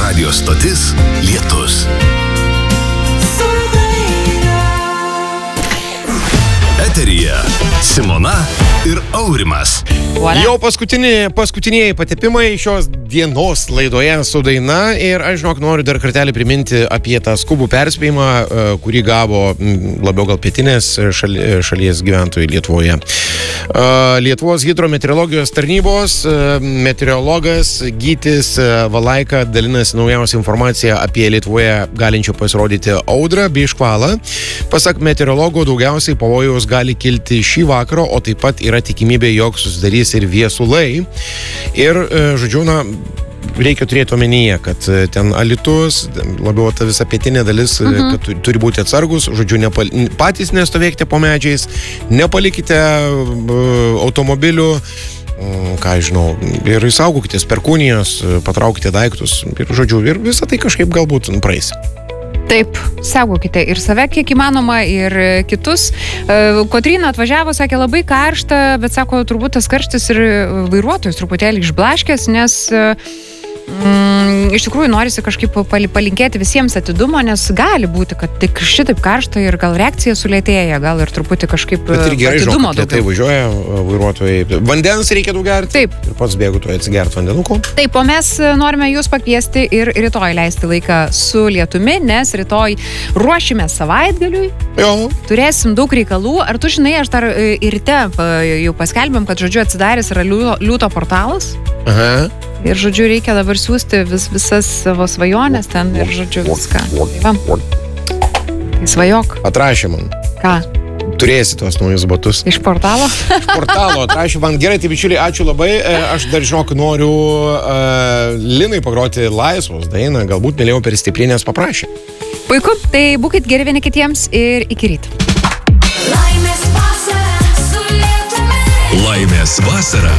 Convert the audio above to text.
Radio stotis Lietus. Eteryje Simona ir Aurimas. Jau paskutiniai patepimai šios dienos laidoje su daina ir aš noriu dar kartelį priminti apie tą skubų perspėjimą, kurį gavo labiau gal pietinės šalies gyventojai Lietuvoje. Lietuvos hidrometeorologijos tarnybos meteorologas Gytis Valaika dalinasi naujausią informaciją apie Lietuvoje galinčią pasirodyti audrą bei škvalą. Pasak meteorologo, daugiausiai pavojaus gali kilti šį vakarą, o taip pat yra tikimybė, jog susidarys ir viesulai. Ir, žodžiu, reikia turėti omenyje, kad ten Alytus, labiau ta visa pietinė dalis, kad turi būti atsargus, žodžiu, patys nestovėkite po medžiais, nepalikite automobilių, ką žinau, ir saugokitės perkūnijos, patraukite daiktus, ir, žodžiu, ir visą tai kažkaip galbūt praeis. Taip, saugokite ir save kiek įmanoma, ir kitus. Kotryna atvažiavo, sakė, labai karšta, bet sako, turbūt tas karštis ir vairuotojus truputėlį išblaškęs, nes iš tikrųjų norisi kažkaip palinkėti visiems atidumo, nes gali būti, kad tik šitaip karšta ir gal reakcija sulėtėja, gal ir truputį kažkaip atidumo daugiau. Bet ir gerai, žinau, kad tai važiuoja vairuotojai. Vandens reikia daug gerti. Taip. Ir pats bėgu to atsigerti vandenuko. Taip, o mes norime jūs pakviesti ir rytoj leisti laiką su lietumi, nes rytoj ruošime savaitgaliui. Jo. Turėsim daug reikalų. Ar tu žinai, aš dar ir ryte jau paskelbėm, kad, žodžiu, atsidaręs yra liūto portalas. Aha. Ir, žodžiu, reikia dabar siūsti visas savo svajonės ten ir, žodžiu, viską. Tai svajok. Atrašė man. Ką? Turėsi tuos naujus batus. Iš portalo? Iš portalo atrašė man. Gerai, tai bičiuliai, ačiū labai. Aš dar, žinok, noriu Linai pagroti Laisvos dainą. Galbūt mėliau per stipriai, nes paprašė. Puiku, tai būkit geri vieni kitiems ir iki ryto. Laimės vasara